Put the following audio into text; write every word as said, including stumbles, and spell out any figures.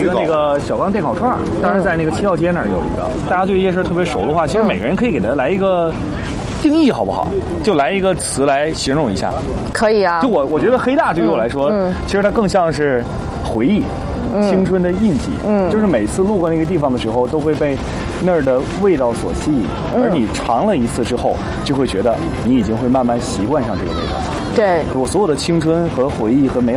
的那个小刚电烤串，当然在那个七号街那儿有一个。大家对夜市特别熟的话，其实每个人可以给它来一个定义，好不好？就来一个词来形容一下。 可以啊。 就我我觉得黑大对于我来说，嗯嗯、其实它更像是回忆。青春的印记，嗯，就是每次路过那个地方的时候，都会被那儿的味道所吸引，嗯、而你尝了一次之后，就会觉得你已经会慢慢习惯上这个味道。 对， 我所有的青春和回忆和美好。